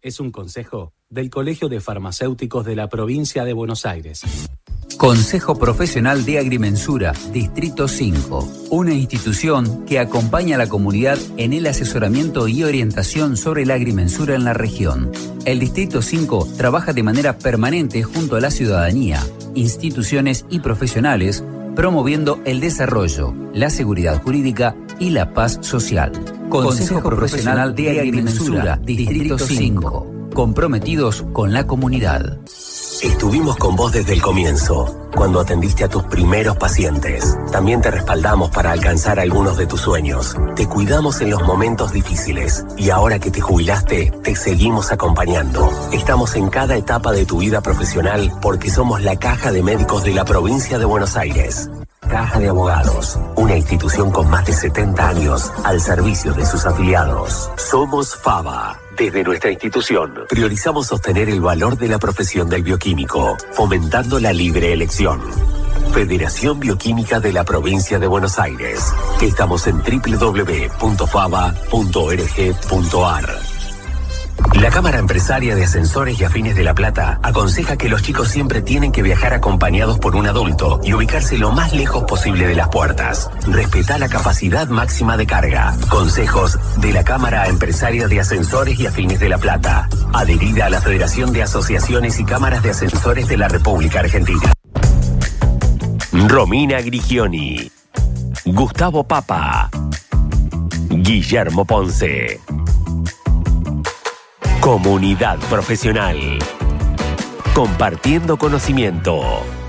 es un consejo del Colegio de Farmacéuticos de la Provincia de Buenos Aires. Consejo Profesional de Agrimensura, Distrito 5, una institución que acompaña a la comunidad en el asesoramiento y orientación sobre la agrimensura en la región. El Distrito 5 trabaja de manera permanente junto a la ciudadanía, instituciones y profesionales, promoviendo el desarrollo, la seguridad jurídica y la paz social. Consejo Profesional de Agrimensura, Distrito 5, comprometidos con la comunidad. Estuvimos con vos desde el comienzo, cuando atendiste a tus primeros pacientes. También te respaldamos para alcanzar algunos de tus sueños. Te cuidamos en los momentos difíciles. Y ahora que te jubilaste, te seguimos acompañando. Estamos en cada etapa de tu vida profesional porque somos la Caja de Médicos de la Provincia de Buenos Aires. Caja de Abogados, una institución con más de 70 años al servicio de sus afiliados. Somos FABA. Desde nuestra institución, priorizamos sostener el valor de la profesión del bioquímico, fomentando la libre elección. Federación Bioquímica de la Provincia de Buenos Aires. Estamos en www.faba.org.ar. La Cámara Empresaria de Ascensores y Afines de La Plata aconseja que los chicos siempre tienen que viajar acompañados por un adulto y ubicarse lo más lejos posible de las puertas. Respetá la capacidad máxima de carga. Consejos de la Cámara Empresaria de Ascensores y Afines de La Plata, adherida a la Federación de Asociaciones y Cámaras de Ascensores de la República Argentina. Romina Grigioni, Gustavo Papa, Guillermo Ponce. Comunidad Profesional. Compartiendo conocimiento.